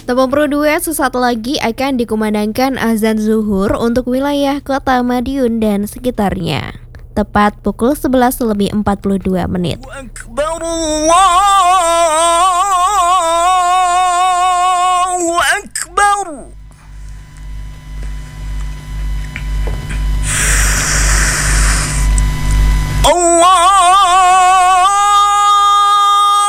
82 sesaat lagi akan dikumandangkan azan zuhur untuk wilayah kota Madiun dan sekitarnya. Tepat pukul 11 lebih 42 menit. Akbar Allah.